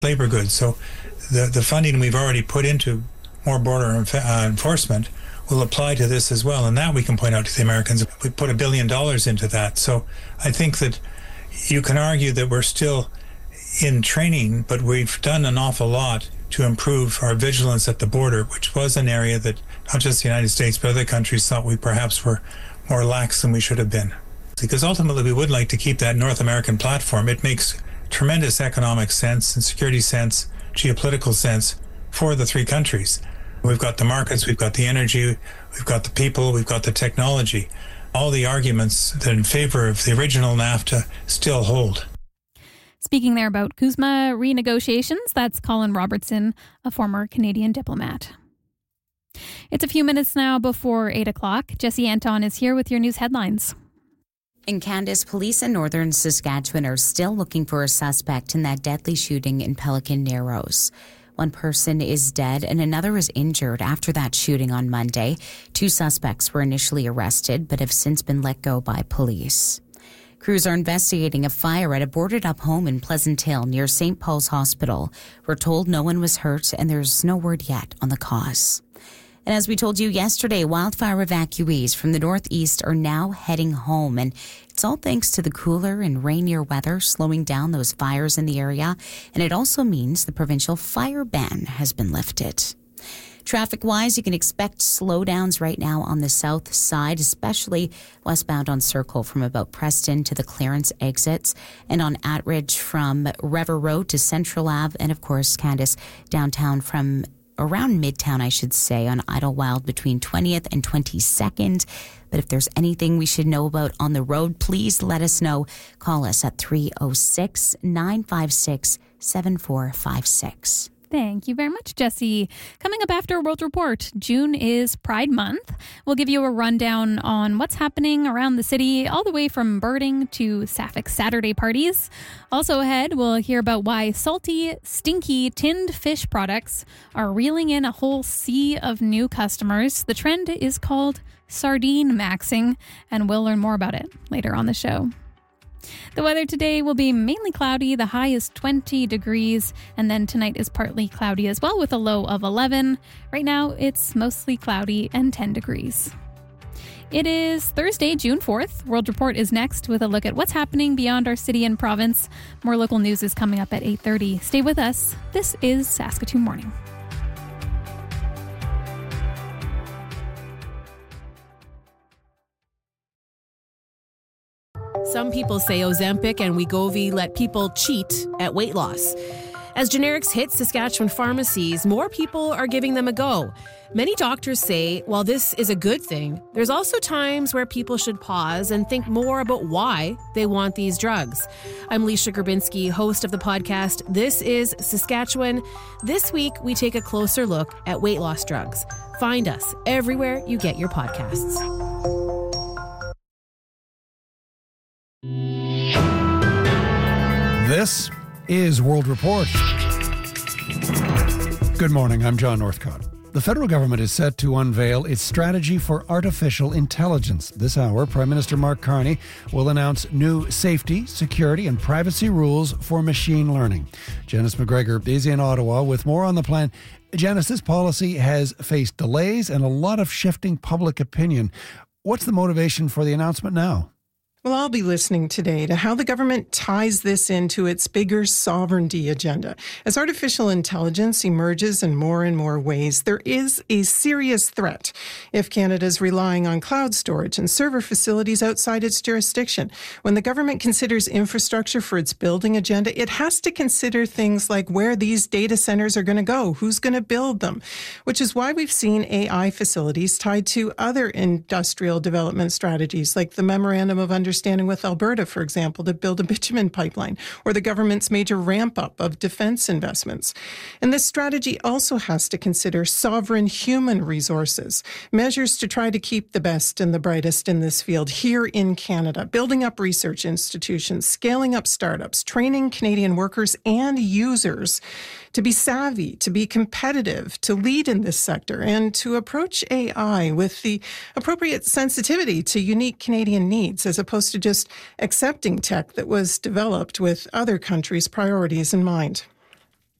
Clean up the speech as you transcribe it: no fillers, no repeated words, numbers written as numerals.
labor goods. So the funding we've already put into more border enforcement will apply to this as well. And that we can point out to the Americans. We put $1 billion into that. So I think that you can argue that we're still in training, but we've done an awful lot to improve our vigilance at the border, which was an area that not just the United States, but other countries thought we perhaps were more lax than we should have been. Because ultimately we would like to keep that North American platform. It makes tremendous economic sense and security sense, geopolitical sense for the three countries. We've got the markets, we've got the energy, we've got the people, we've got the technology. All the arguments that in favor of the original NAFTA still hold. Speaking there about CUSMA renegotiations, that's Colin Robertson, a former Canadian diplomat. It's a few minutes now before 8 o'clock. Jesse Anton is here with your news headlines. In Candace, police in northern Saskatchewan are still looking for a suspect in that deadly shooting in Pelican Narrows. One person is dead and another is injured after that shooting on Monday. 2 suspects were initially arrested but have since been let go by police. Crews are investigating a fire at a boarded-up home in Pleasant Hill near St. Paul's Hospital. We're told no one was hurt and there's no word yet on the cause. And as we told you yesterday, wildfire evacuees from the northeast are now heading home. And it's all thanks to the cooler and rainier weather slowing down those fires in the area. And it also means the provincial fire ban has been lifted. Traffic-wise, you can expect slowdowns right now on the south side, especially westbound on Circle from about Preston to the Clarence exits, and on Attridge from Rever Road to Central Ave, and of course, Candace, downtown from around Midtown, I should say, on Idlewild between 20th and 22nd. But if there's anything we should know about on the road, please let us know. Call us at 306-956-7456. Thank you very much, Jesse. Coming up after World Report, June is Pride Month. We'll give you a rundown on what's happening around the city, all the way from birding to Sapphic Saturday parties. Also ahead, we'll hear about why salty, stinky, tinned fish products are reeling in a whole sea of new customers. The trend is called sardine maxing, and we'll learn more about it later on the show. The weather today will be mainly cloudy. The high is 20 degrees, and then tonight is partly cloudy as well with a low of 11. Right now, it's mostly cloudy and 10 degrees. It is Thursday, June 4th. World Report is next with a look at what's happening beyond our city and province. More local news is coming up at 8:30. Stay with us. This is Saskatoon Morning. Some people say Ozempic and Wegovy let people cheat at weight loss. As generics hit Saskatchewan pharmacies, more people are giving them a go. Many doctors say, while this is a good thing, there's also times where people should pause and think more about why they want these drugs. I'm Leisha Grabinski, host of the podcast This is Saskatchewan. This week, we take a closer look at weight loss drugs. Find us everywhere you get your podcasts. This is World Report. Good morning, I'm John Northcott. The federal government is set to unveil its strategy for artificial intelligence. This hour, Prime Minister Mark Carney will announce new safety, security, and privacy rules for machine learning. Janice McGregor is in Ottawa with more on the plan. Janice, this policy has faced delays and a lot of shifting public opinion. What's the motivation for the announcement now? Well, I'll be listening today to how the government ties this into its bigger sovereignty agenda. As artificial intelligence emerges in more ways, there is a serious threat if Canada's relying on cloud storage and server facilities outside its jurisdiction. When the government considers infrastructure for its building agenda, it has to consider things like where these data centers are going to go, who's going to build them, which is why we've seen AI facilities tied to other industrial development strategies, like the Memorandum of Understanding with Alberta, for example, to build a bitumen pipeline, or the government's major ramp-up of defense investments. And this strategy also has to consider sovereign human resources, measures to try to keep the best and the brightest in this field here in Canada, building up research institutions, scaling up startups, training Canadian workers and users to be savvy, to be competitive, to lead in this sector, and to approach AI with the appropriate sensitivity to unique Canadian needs, as opposed to just accepting tech that was developed with other countries' priorities in mind.